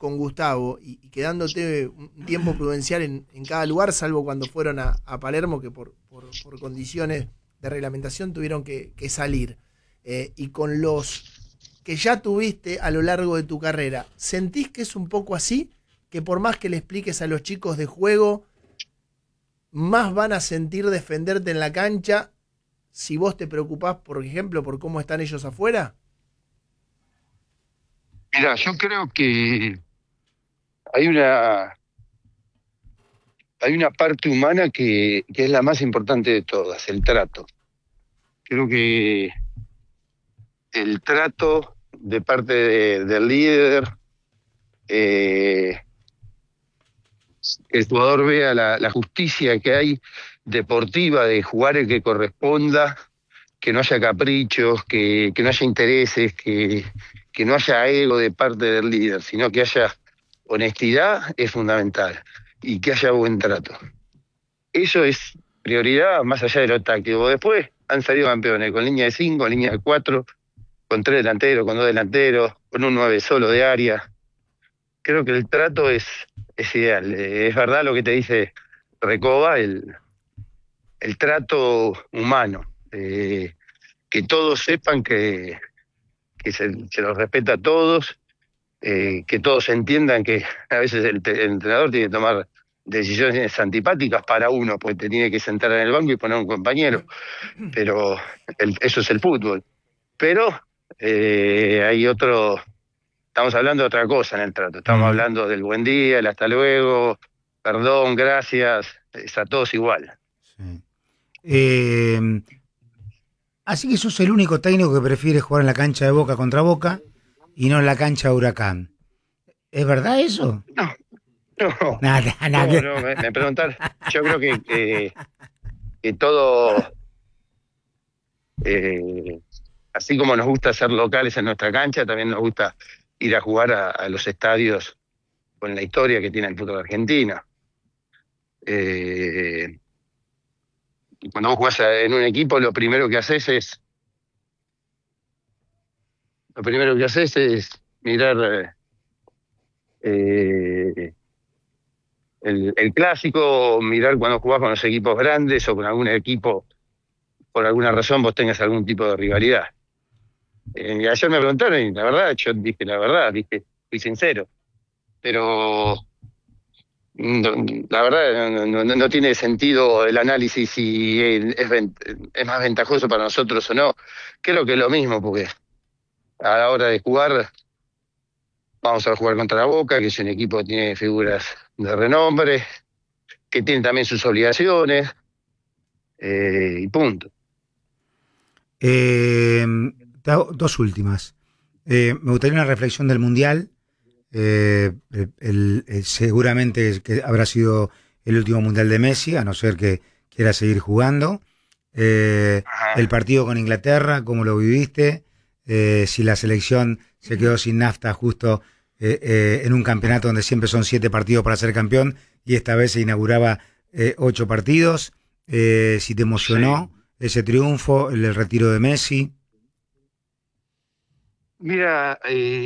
con Gustavo y quedándote un tiempo prudencial en cada lugar, salvo cuando fueron a Palermo, que por condiciones de reglamentación tuvieron que salir. Y con los que ya tuviste a lo largo de tu carrera, ¿sentís que es un poco así? Que por más que le expliques a los chicos de juego, más van a sentir defenderte en la cancha si vos te preocupás, por ejemplo, por cómo están ellos afuera. Mira, yo creo que hay una, hay una parte humana que es la más importante de todas, el trato. Creo que el trato de parte del líder, eh, que el jugador vea la justicia que hay deportiva de jugar el que corresponda, que no haya caprichos, que no haya intereses, que no haya ego de parte del líder, sino que haya honestidad, es fundamental, y que haya buen trato. Eso es prioridad más allá de lo táctico. Después han salido campeones con línea de 5, línea de 4, con 3 delanteros, con 2 delanteros, con un 9 solo de área. Creo que el trato es ideal. Es verdad lo que te dice Recoba, el trato humano. Que todos sepan que se los respeta a todos, que todos entiendan que a veces el entrenador tiene que tomar decisiones antipáticas para uno, pues te tiene que sentar en el banco y poner un compañero, pero eso es el fútbol. Pero hay otro, estamos hablando de otra cosa en el trato, estamos hablando del buen día, el hasta luego, perdón, gracias, es a todos igual. Sí. Así que sos el único técnico que prefiere jugar en la cancha de Boca contra Boca y no en la cancha de Huracán. ¿Es verdad eso? No, no, Nada, nada. no, me preguntar, yo creo que todo, eh, así como nos gusta ser locales en nuestra cancha, también nos gusta ir a jugar a los estadios con la historia que tiene el fútbol argentino. Y cuando vos jugás en un equipo, lo primero que haces es mirar eh, el clásico, mirar cuando jugás con los equipos grandes o con algún equipo, por alguna razón vos tengas algún tipo de rivalidad. Y ayer me preguntaron y la verdad, yo dije la verdad, dije, fui sincero. Pero la verdad no tiene sentido el análisis si es más ventajoso para nosotros o no. Creo que es lo mismo, porque a la hora de jugar, vamos a jugar contra la Boca, que es un equipo que tiene figuras de renombre, que tiene también sus obligaciones, y punto. Te hago dos últimas. Me gustaría una reflexión del Mundial. Seguramente que habrá sido el último Mundial de Messi, a no ser que quiera seguir jugando. El partido con Inglaterra, ¿cómo lo viviste? Si la selección se quedó sin nafta justo en un campeonato donde siempre son 7 partidos para ser campeón y esta vez se inauguraba 8 partidos. Si te emocionó ese triunfo, el retiro de Messi. Mira,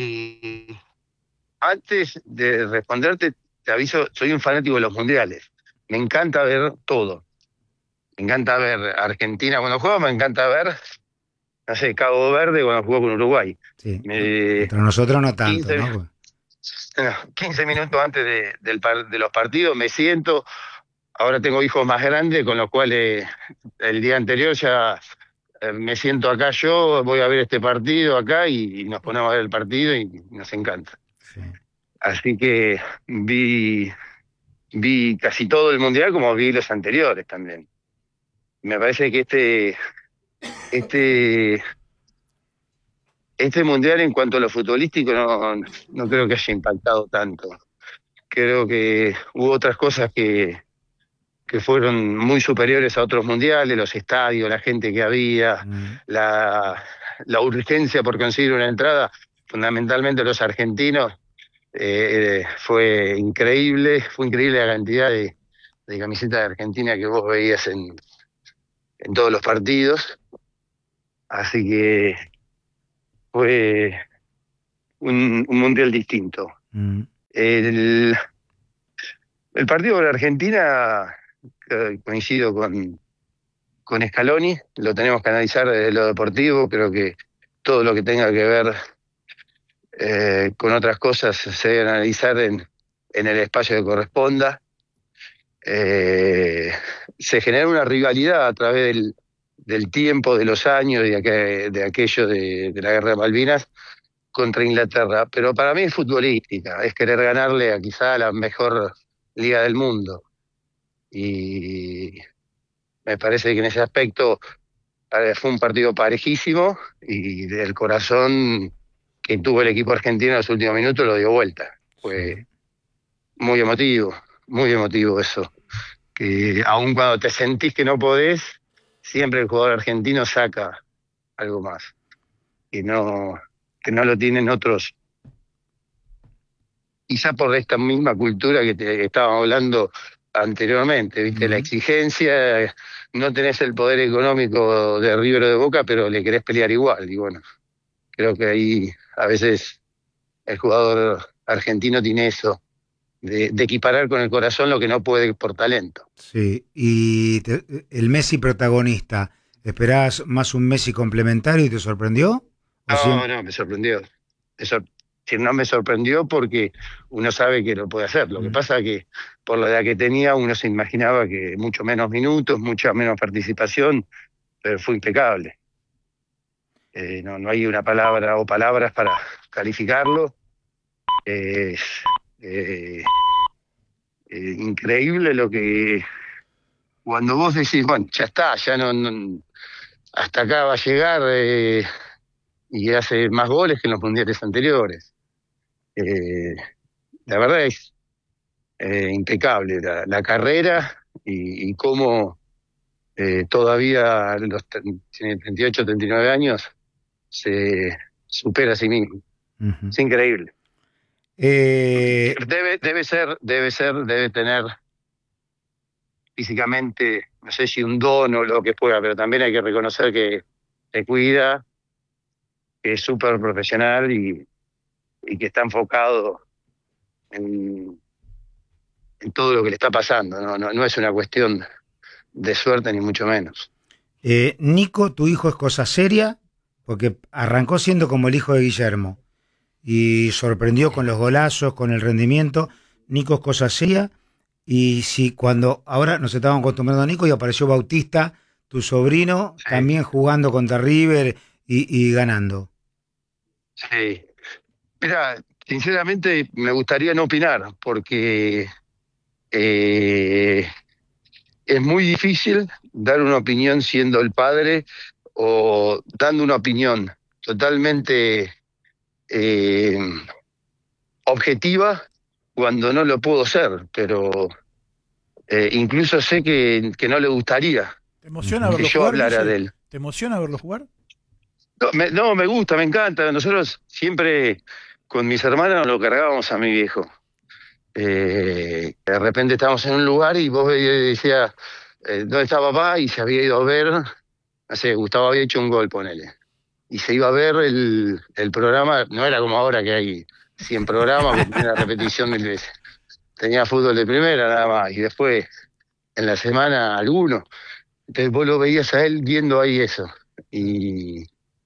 antes de responderte, te aviso, soy un fanático de los mundiales. Me encanta ver todo. Me encanta ver Argentina cuando juega, me encanta ver, no sé, Cabo Verde cuando jugó con Uruguay. Sí. Entre nosotros no tanto, 15, ¿no? 15 minutos antes de los partidos me siento. Ahora tengo hijos más grandes, con los cuales el día anterior ya me siento acá yo, voy a ver este partido acá y nos ponemos a ver el partido y nos encanta. Sí. Así que vi casi todo el mundial como vi los anteriores también. Me parece que este mundial en cuanto a lo futbolístico no creo que haya impactado tanto. Creo que hubo otras cosas que fueron muy superiores a otros mundiales, los estadios, la gente que había, la urgencia por conseguir una entrada, fundamentalmente los argentinos. Fue increíble la cantidad de camisetas de Argentina que vos veías en todos los partidos, así que fue un mundial distinto. El, el partido con la Argentina, coincido con Scaloni, lo tenemos que analizar desde lo deportivo, creo que todo lo que tenga que ver con otras cosas se debe analizar en el espacio que corresponda. Se genera una rivalidad a través del tiempo, de los años, de aquello de la guerra de Malvinas contra Inglaterra, pero para mí es futbolística, es querer ganarle a quizá la mejor liga del mundo. Y me parece que en ese aspecto fue un partido parejísimo y del corazón que tuvo el equipo argentino en los últimos minutos lo dio vuelta. Fue muy emotivo eso. Que aun cuando te sentís que no podés, siempre el jugador argentino saca algo más. Que no lo tienen otros. Quizá por esta misma cultura que te estábamos hablando anteriormente, ¿viste? La exigencia, no tenés el poder económico de River o de Boca, pero le querés pelear igual. Y bueno, creo que ahí a veces el jugador argentino tiene eso, de equiparar con el corazón lo que no puede por talento. Sí, y el Messi protagonista, ¿esperabas más un Messi complementario y te sorprendió? No, me sorprendió. No me sorprendió porque uno sabe que lo puede hacer. Lo que pasa es que por la edad que tenía uno se imaginaba que mucho menos minutos, mucha menos participación, pero fue impecable. No hay una palabra o palabras para calificarlo. Increíble lo que cuando vos decís, bueno, ya está, ya no hasta acá va a llegar y hace más goles que en los mundiales anteriores. La verdad es impecable la carrera y cómo todavía a los 38, 39 años se supera a sí mismo. Uh-huh. Es increíble. Debe tener físicamente, no sé si un don o lo que pueda, pero también hay que reconocer que se cuida, que es súper profesional y que está enfocado en todo lo que le está pasando. No es una cuestión de suerte ni mucho menos. Nico, tu hijo es cosa seria, porque arrancó siendo como el hijo de Guillermo y sorprendió con los golazos, con el rendimiento. Nico es cosa seria, y si cuando ahora nos estábamos acostumbrando a Nico y apareció Bautista, tu sobrino, sí, también jugando contra River y ganando. Sí, mira, sinceramente me gustaría no opinar, porque es muy difícil dar una opinión siendo el padre o dando una opinión totalmente objetiva cuando no lo puedo ser, pero incluso sé que no le gustaría. ¿Te emociona verlo que yo jugar, hablara Guille? de él. ¿Te emociona verlo jugar? No, me gusta, me encanta. Nosotros siempre con mis hermanos lo cargábamos a mi viejo. De repente estábamos en un lugar y vos decías, ¿dónde está papá? Y se había ido a ver, no sé, Gustavo había hecho un gol, ponele. Y se iba a ver el programa, no era como ahora que hay 100 programas, que tiene la repetición 1000 veces. Tenía fútbol de primera nada más, y después en la semana alguno. Entonces vos lo veías a él viendo ahí eso. Y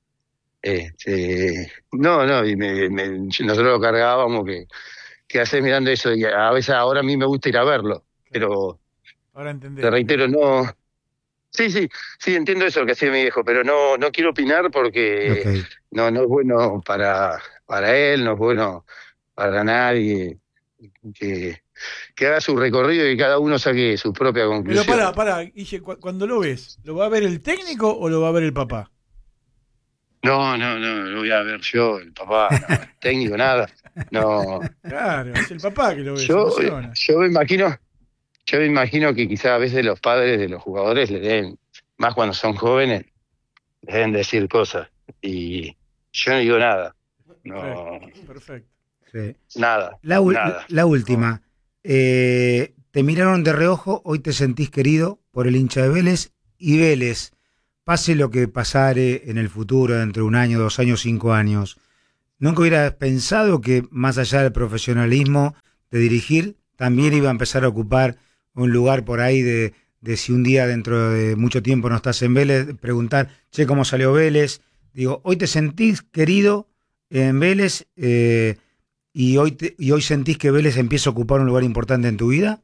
nosotros lo cargábamos, que haces mirando eso, y a veces ahora a mí me gusta ir a verlo, pero ahora entendés. Te reitero, no. Sí, entiendo eso que hacía mi viejo, pero no quiero opinar porque okay, no es bueno para él, no es bueno para nadie, que haga su recorrido y cada uno saque su propia conclusión. Pero pará, Guille, cuando lo ves, ¿lo va a ver el técnico o lo va a ver el papá? No, lo voy a ver yo, el papá, no, el técnico, nada. No. Claro, es el papá que lo ve. Yo me imagino que quizás a veces los padres de los jugadores le den, más cuando son jóvenes, les deben decir cosas. Y yo no digo nada. No. Perfecto. Sí. Nada. La última. Te miraron de reojo, hoy te sentís querido por el hincha de Vélez, y Vélez, pase lo que pasare en el futuro, dentro de 1 año, 2 años, 5 años, ¿nunca hubieras pensado que más allá del profesionalismo de dirigir, también iba a empezar a ocupar un lugar por ahí de si un día dentro de mucho tiempo no estás en Vélez, preguntar, che, ¿cómo salió Vélez? Digo, ¿hoy te sentís querido en Vélez y hoy sentís que Vélez empieza a ocupar un lugar importante en tu vida?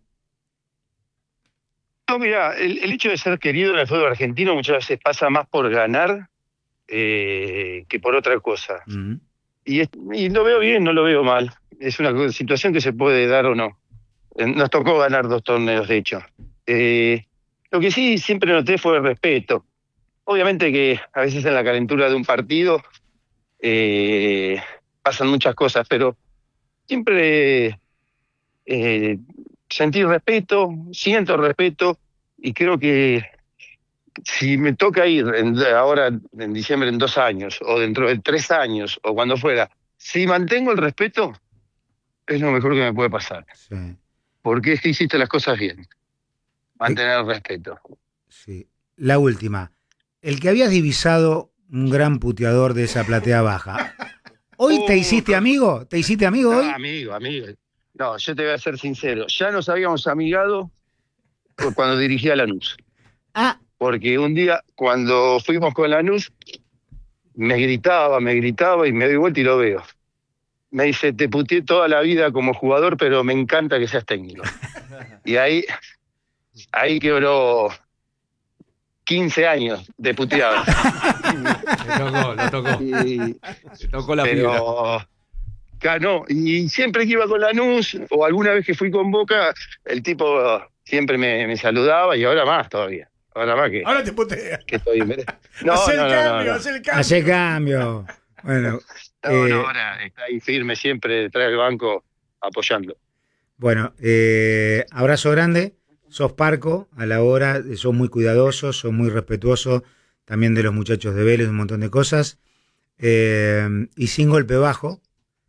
No, mira, el hecho de ser querido en el fútbol argentino muchas veces pasa más por ganar que por otra cosa. Uh-huh. Y lo veo bien, no lo veo mal. Es una situación que se puede dar o no. Nos tocó ganar 2 torneos, de hecho. Lo que sí siempre noté fue el respeto. Obviamente que a veces en la calentura de un partido pasan muchas cosas, pero siempre sentí respeto, siento respeto, y creo que si me toca ir ahora en diciembre en 2 años, o dentro de 3 años, o cuando fuera, si mantengo el respeto, es lo mejor que me puede pasar. Sí. Porque es que hiciste las cosas bien. Mantener el respeto. Sí. La última. El que habías divisado un gran puteador de esa platea baja. ¿Hoy te hiciste amigo? ¿Te hiciste amigo hoy? Amigo. No, yo te voy a ser sincero. Ya nos habíamos amigado cuando dirigía Lanús. Porque un día, cuando fuimos con Lanús, me gritaba y me doy vuelta y lo veo. Me dice, te puteé toda la vida como jugador, pero me encanta que seas técnico. Y ahí quebró 15 años de puteada. Lo tocó. Le tocó la fibra. Ganó. Y siempre que iba con Lanús, o alguna vez que fui con Boca, el tipo siempre me saludaba, y ahora más todavía. Ahora te putea. Que estoy... No, Hacé el cambio. Hace cambio. Bueno. Ahora está ahí firme siempre detrás del banco apoyando. Bueno, abrazo grande. Sos parco a la hora, sos muy cuidadoso, sos muy respetuoso también de los muchachos de Vélez, un montón de cosas. Y sin golpe bajo.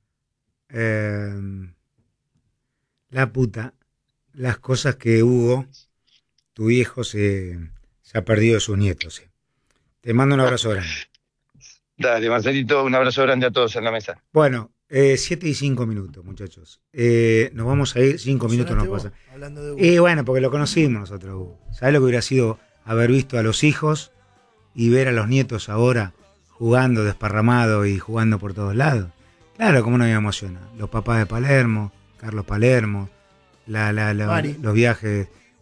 La puta, las cosas que Hugo, tu hijo, se ha perdido de sus nietos. Te mando un abrazo grande. Dale, Marcelito, un abrazo grande a todos en la mesa. Bueno, 7:05, muchachos. Nos vamos a ir, 5 minutos nos pasan. Y bueno, porque lo conocimos nosotros, Hugo. ¿Sabés lo que hubiera sido haber visto a los hijos y ver a los nietos ahora jugando desparramado y jugando por todos lados? Claro, cómo no me emociona. Los papás de Palermo, Carlos Palermo, los viajes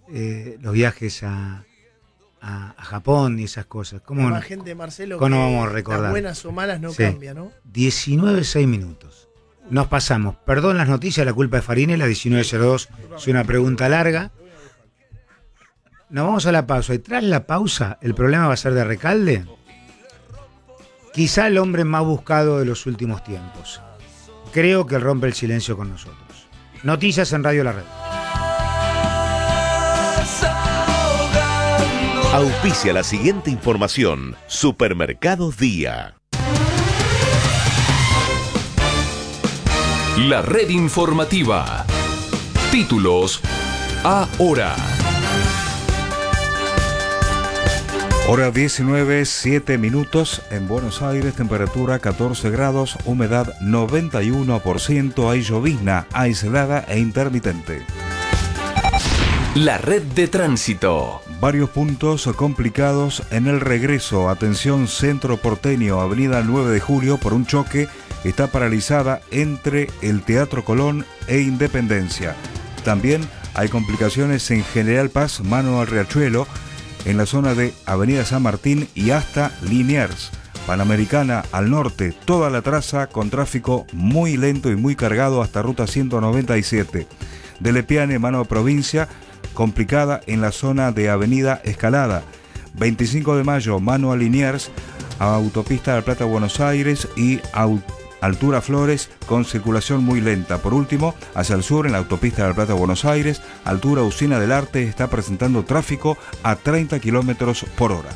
a Japón y esas cosas. ¿Cómo la gente de Marcelo, ¿cómo vamos a recordar? Las buenas o malas no cambia, ¿no? 19:06 minutos. Nos pasamos. Perdón las noticias, la culpa es Farinela. 19:02 es una pregunta larga. Nos vamos a la pausa. Y tras la pausa, ¿el problema va a ser de Recalde? Quizá el hombre más buscado de los últimos tiempos. Creo que rompe el silencio con nosotros. Noticias en Radio La Red. Auspicia la siguiente información. Supermercados Día. La red informativa. Títulos ahora. Hora 19:07 en Buenos Aires, temperatura 14 grados, humedad 91%, hay llovizna aislada e intermitente. La red de tránsito. Varios puntos complicados en el regreso. Atención, Centro Porteño, Avenida 9 de Julio, por un choque. Está paralizada entre el Teatro Colón e Independencia. También hay complicaciones en General Paz, mano al Riachuelo, en la zona de Avenida San Martín y hasta Liniers. Panamericana al norte, toda la traza con tráfico muy lento y muy cargado hasta Ruta 197. De Lepiane, mano a Provincia, complicada en la zona de Avenida Escalada. 25 de mayo, mano a Liniers, a Autopista de La Plata, Buenos Aires y Altura Flores con circulación muy lenta. Por último, hacia el sur en la Autopista de La Plata, Buenos Aires, altura Usina del Arte, está presentando tráfico a 30 kilómetros por hora.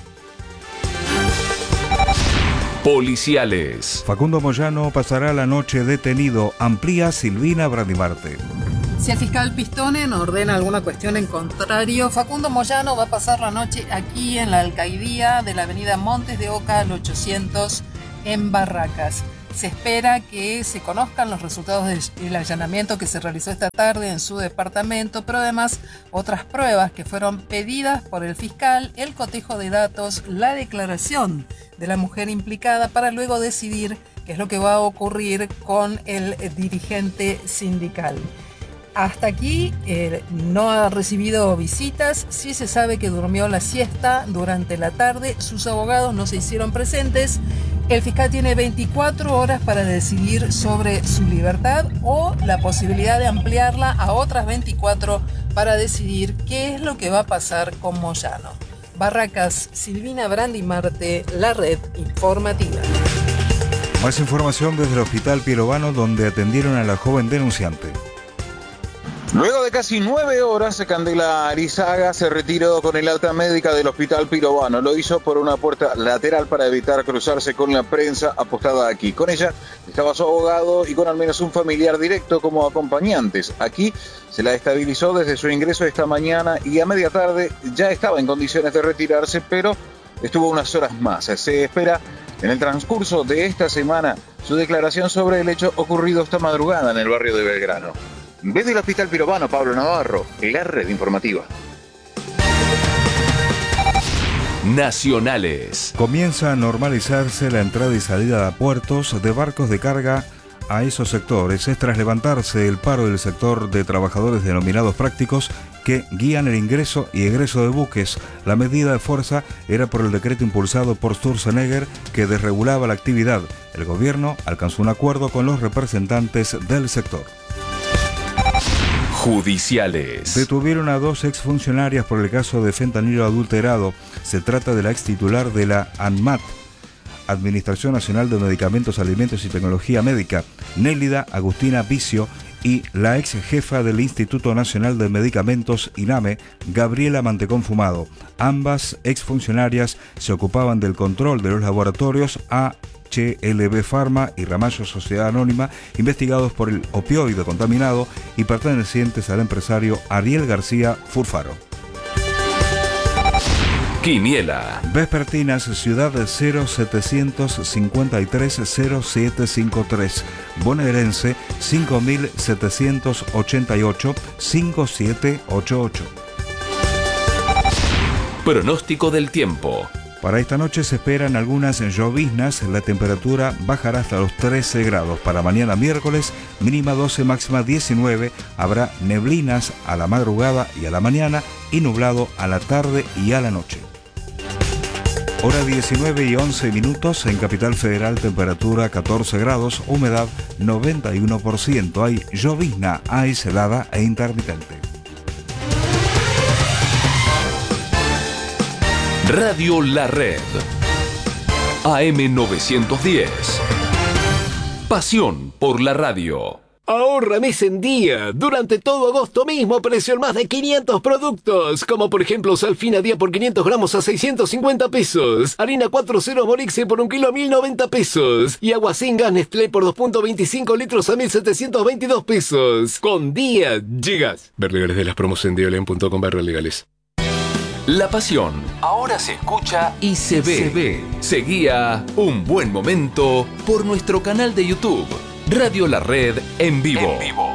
Policiales. Facundo Moyano pasará la noche detenido. Amplía Silvina Brandimarte. Si el fiscal Pistonen ordena alguna cuestión en contrario, Facundo Moyano va a pasar la noche aquí en la alcaidía de la avenida Montes de Oca al 800 en Barracas. Se espera que se conozcan los resultados del allanamiento que se realizó esta tarde en su departamento, pero además otras pruebas que fueron pedidas por el fiscal, el cotejo de datos, la declaración de la mujer implicada para luego decidir qué es lo que va a ocurrir con el dirigente sindical. Hasta aquí no ha recibido visitas, sí se sabe que durmió la siesta durante la tarde, sus abogados no se hicieron presentes. El fiscal tiene 24 horas para decidir sobre su libertad o la posibilidad de ampliarla a otras 24 para decidir qué es lo que va a pasar con Moyano. Barracas, Silvina Brandi Marte, La Red Informativa. Más información desde el Hospital Pirovano, donde atendieron a la joven denunciante. Luego de casi 9 horas, Candela Arizaga se retiró con el alta médica del Hospital Pirovano. Lo hizo por una puerta lateral para evitar cruzarse con la prensa apostada aquí. Con ella estaba su abogado y con al menos un familiar directo como acompañantes. Aquí se la estabilizó desde su ingreso esta mañana y a media tarde ya estaba en condiciones de retirarse, pero estuvo unas horas más. Se espera en el transcurso de esta semana su declaración sobre el hecho ocurrido esta madrugada en el barrio de Belgrano. Desde el Hospital Pirovano, Pablo Navarro, La Red Informativa. Nacionales. Comienza a normalizarse la entrada y salida a puertos de barcos de carga a esos sectores. Es tras levantarse el paro del sector de trabajadores denominados prácticos que guían el ingreso y egreso de buques. La medida de fuerza era por el decreto impulsado por Sturzenegger que desregulaba la actividad. El gobierno alcanzó un acuerdo con los representantes del sector. Judiciales. Detuvieron a 2 exfuncionarias por el caso de fentanilo adulterado. Se trata de la ex titular de la ANMAT, Administración Nacional de Medicamentos, Alimentos y Tecnología Médica, Nélida Agustina Vicio, y la ex jefa del Instituto Nacional de Medicamentos, INAME, Gabriela Mantecón Fumado. Ambas exfuncionarias se ocupaban del control de los laboratorios HLB Pharma y Ramallo Sociedad Anónima, investigados por el opioide contaminado y pertenecientes al empresario Ariel García Furfaro. Quiniela. Vespertinas, Ciudad 0753-0753. Bonaerense 5788-5788. Pronóstico del tiempo. Para esta noche se esperan algunas lloviznas, la temperatura bajará hasta los 13 grados. Para mañana miércoles, mínima 12, máxima 19, habrá neblinas a la madrugada y a la mañana y nublado a la tarde y a la noche. Hora 19:11 en Capital Federal, temperatura 14 grados, humedad 91%, hay llovizna aislada e intermitente. Radio La Red. AM 910. Pasión por la radio. Ahorra mes en día. Durante todo agosto mismo precio en más de 500 productos. Como por ejemplo Salfina día por 500 gramos a 650 pesos. Harina 4.0 Morixe por 1 kilo a 1090 pesos. Y agua sin gas Nestlé por 2.25 litros a 1722 pesos. Con día llegas. Ver legales de las promos en diolen.com/legales. La pasión ahora se escucha y se ve. Seguía Un Buen Momento por nuestro canal de YouTube. Radio La Red en vivo.